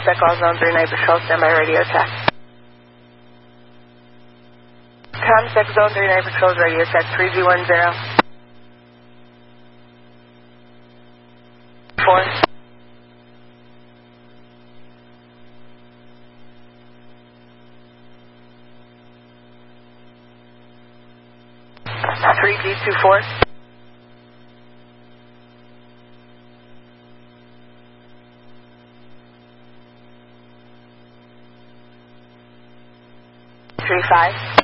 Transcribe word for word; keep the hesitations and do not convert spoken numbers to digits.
Check all Zone three Night Patrol, standby radio check. Comsec Zone three Night Patrol's radio check, three G one zero. Four. three G two four. Three five.